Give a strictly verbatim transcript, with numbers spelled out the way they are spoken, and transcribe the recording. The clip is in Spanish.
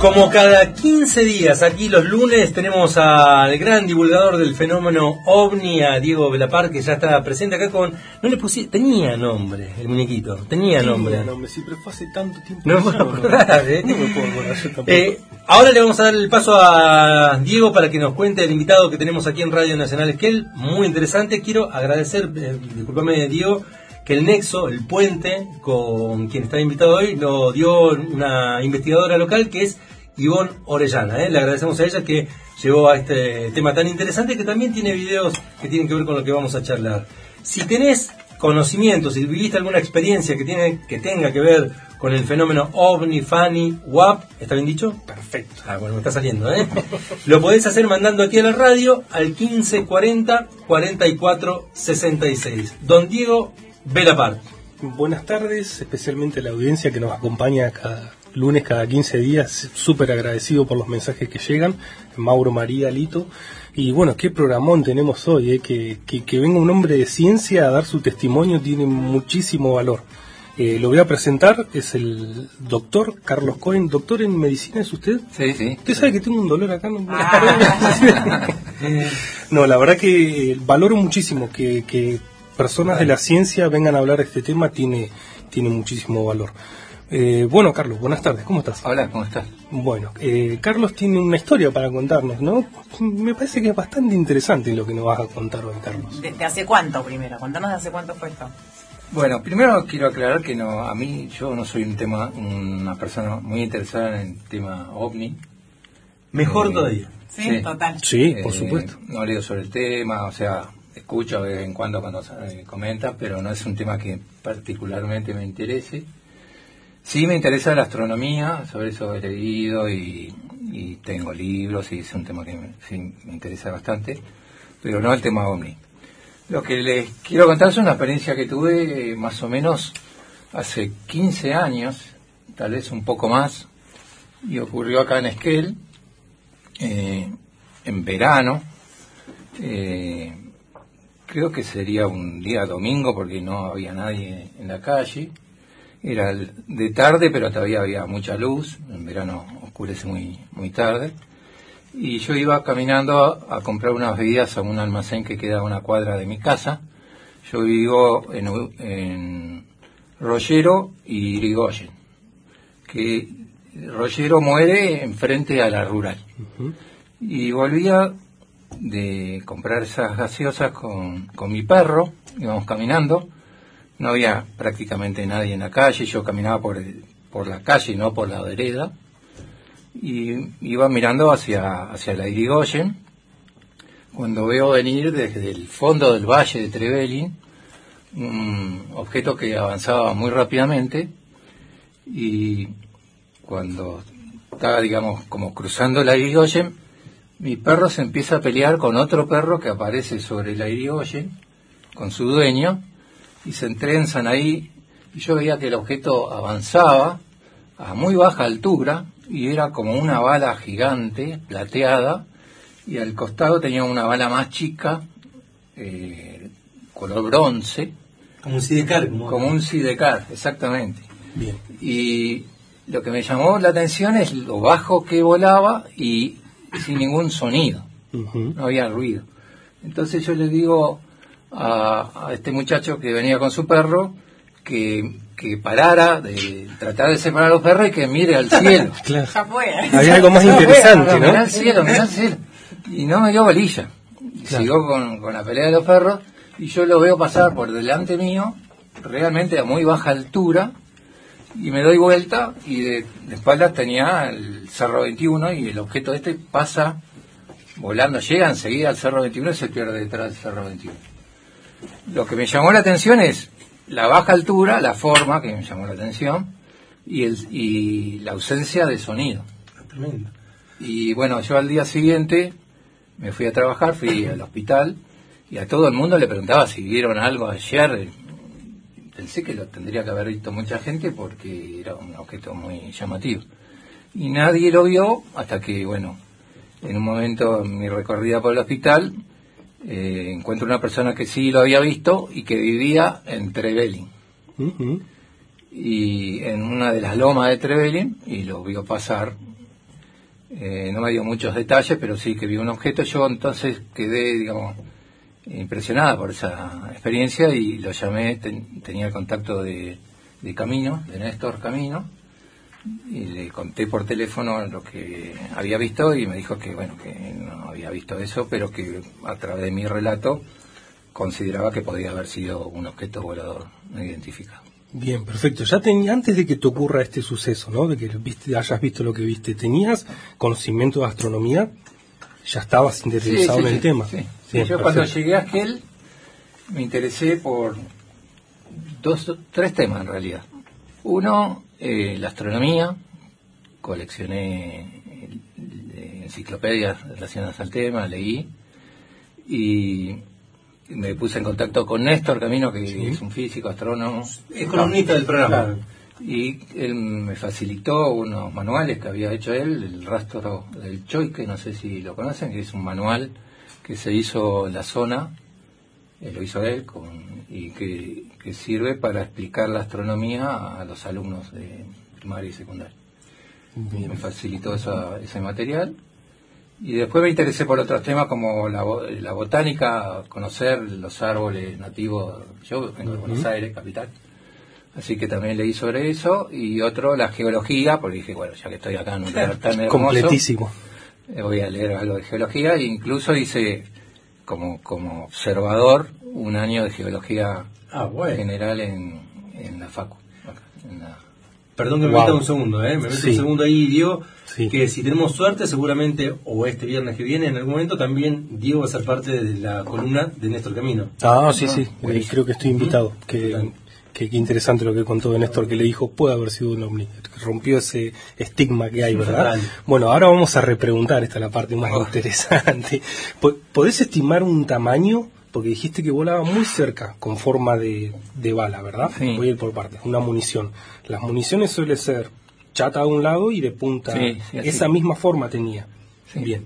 Como cada quince días, aquí los lunes, tenemos al gran divulgador del fenómeno OVNI, a Diego Velapar, que ya está presente acá con... No le puse... Tenía nombre, el muñequito. Tenía nombre. Tenía nombre, sí, pero fue hace tanto tiempo. No me puedo acordar, ¿eh? No me puedo acordar yo tampoco. Eh, ahora le vamos a dar el paso a Diego para que nos cuente el invitado que tenemos aquí en Radio Nacional Esquel. Muy interesante. Quiero agradecer, eh, discúlpame, Diego, que el nexo, el puente con quien está invitado hoy, lo dio una investigadora local que es Ivonne Orellana. ¿eh? Le agradecemos a ella que llevó a este tema tan interesante, que también tiene videos que tienen que ver con lo que vamos a charlar. Si tenés conocimientos, si viviste alguna experiencia que tiene que tenga que ver con el fenómeno OVNI, FANI, W A P, ¿está bien dicho? Perfecto. Ah, bueno, me está saliendo, ¿eh? Lo podés hacer mandando aquí a la radio al quince cuarenta cuarenta y cuatro sesenta y seis. Don Diego Velapar. Buenas tardes, especialmente a la audiencia que nos acompaña cada lunes, cada quince días. Súper agradecido por los mensajes que llegan. Mauro, María, Lito. Y bueno, qué programón tenemos hoy, ¿eh? que, que, que venga un hombre de ciencia a dar su testimonio tiene muchísimo valor. Eh, lo voy a presentar, es el doctor Carlos Cohen. ¿Doctor en medicina es usted? Sí, sí. ¿Usted sabe que tengo un dolor acá? No, ah. no la verdad que valoro muchísimo que, que personas de la ciencia vengan a hablar de este tema, tiene, tiene muchísimo valor. Eh, bueno, Carlos, buenas tardes, ¿cómo estás? Hola, ¿cómo estás? Bueno, eh, Carlos tiene una historia para contarnos, ¿no? Me parece que es bastante interesante lo que nos vas a contar hoy, Carlos. ¿De, de hace cuánto primero? Contanos de hace cuánto fue esto. Bueno, primero quiero aclarar que no, a mí yo no soy un tema, una persona muy interesada en el tema OVNI. Mejor eh, todavía. Sí, sí, total. Sí, por eh, supuesto. No leo sobre el tema, o sea, escucho de vez en cuando cuando eh, comentas, pero no es un tema que particularmente me interese. Sí me interesa la astronomía, sobre eso he leído y, y tengo libros y es un tema que me, sí, me interesa bastante, pero no el tema OVNI. Lo que les quiero contar es una experiencia que tuve eh, más o menos hace quince años, tal vez un poco más, y ocurrió acá en Esquel, eh, en verano, eh, creo que sería un día domingo porque no había nadie en la calle. Era de tarde, pero todavía había mucha luz. En verano oscurece muy muy tarde. Y yo iba caminando a, a comprar unas bebidas a un almacén que queda a una cuadra de mi casa. Yo vivo en, en Rollero y Irigoyen. Que Rollero muere enfrente a la rural. Uh-huh. Y volvía de comprar esas gaseosas con, con mi perro. Íbamos caminando. No había prácticamente nadie en la calle, yo caminaba por el, por la calle, no por la vereda, y iba mirando hacia, hacia la Irigoyen, cuando veo venir desde el fondo del valle de Trevelin un objeto que avanzaba muy rápidamente, y cuando estaba, digamos, como cruzando la Irigoyen, mi perro se empieza a pelear con otro perro que aparece sobre la Irigoyen, con su dueño, y se entrenzan ahí, y yo veía que el objeto avanzaba a muy baja altura, y era como una bala gigante, plateada, y al costado tenía una bala más chica, eh, color bronce. Como un sidecar. Como, como un sidecar, exactamente. Bien. Y lo que me llamó la atención es lo bajo que volaba, y sin ningún sonido, uh-huh. No había ruido. Entonces yo le digo A, a este muchacho que venía con su perro que, que parara de tratar de separar a los perros y que mire al cielo. Claro. Ya fue. Había algo más ya interesante, fue, ¿no? Mirá al cielo, mirá al cielo. Y no me dio bolilla. Claro. Siguió con, con la pelea de los perros y yo lo veo pasar por delante mío, realmente a muy baja altura, y me doy vuelta y de, de espaldas tenía el Cerro veintiuno y el objeto este pasa volando, llega enseguida al Cerro veintiuno y se pierde detrás del Cerro veintiuno. Lo que me llamó la atención es la baja altura, la forma que me llamó la atención y, el, y la ausencia de sonido. Tremendo. Y bueno, yo al día siguiente me fui a trabajar, fui al hospital y a todo el mundo le preguntaba si vieron algo ayer. Pensé que lo tendría que haber visto mucha gente porque era un objeto muy llamativo. Y nadie lo vio hasta que, bueno, en un momento en mi recorrida por el hospital, Eh, encuentro una persona que sí lo había visto y que vivía en Trevelin. Uh-huh. Y en una de las lomas de Trevelin, y lo vio pasar Eh, no me dio muchos detalles, pero sí que vi un objeto. Yo entonces quedé, digamos, impresionada por esa experiencia y lo llamé, ten, tenía el contacto de, de Camino, de Néstor Camino, y le conté por teléfono lo que había visto y me dijo que, bueno, que no había visto eso, pero que a través de mi relato consideraba que podía haber sido un objeto volador no identificado. Bien, perfecto. Ya tenía, antes de que te ocurra este suceso, ¿no? De que viste, hayas visto lo que viste, ¿tenías conocimiento de astronomía? ¿Ya estabas interesado sí, sí, en el sí, tema? Sí, sí. Bien, Yo perfecto. cuando llegué a Esquel me interesé por dos, tres temas en realidad. Uno, eh, la astronomía. Coleccioné eh, enciclopedias relacionadas al tema, leí y me puse en contacto con Néstor Camino, que sí. es un físico, astrónomo. Es columnista del programa. Claro. Y él me facilitó unos manuales que había hecho él, el rastro del Choique, no sé si lo conocen, que es un manual que se hizo en la zona, eh, lo hizo él, con, y que, que sirve para explicar la astronomía a los alumnos de primaria y secundaria. Bien. Me facilitó esa, ese material. Y después me interesé por otros temas como la, la botánica, conocer los árboles nativos. Yo vengo de Buenos Aires, capital, así que también leí sobre eso. Y otro, la geología, porque dije, bueno, ya que estoy acá en un lugar tan hermoso, completísimo, eh, voy a leer algo de geología. E incluso hice como, como observador un año de geología ah, bueno. general en, en la Facu. En la, Perdón que me wow. meta un segundo, ¿eh? Me meto sí. un segundo ahí, Diego. Sí. Que si tenemos suerte, seguramente, o este viernes que viene, en algún momento, también Diego va a ser parte de la columna de Néstor Camino. Ah, sí, sí, ah, creo que estoy invitado. Uh-huh. Que, que, que interesante lo que contó de Néstor, que le dijo, puede haber sido un ovni. Rompió ese estigma que hay, ¿verdad? Total. Bueno, ahora vamos a repreguntar, esta es la parte más oh. interesante. ¿Podés estimar un tamaño? Porque dijiste que volaba muy cerca, con forma de, de bala, ¿verdad? Sí. Voy a ir por partes, una munición. Las municiones suelen ser chata de un lado y de punta. Sí, sí, Esa sí. misma forma tenía. Sí. Bien.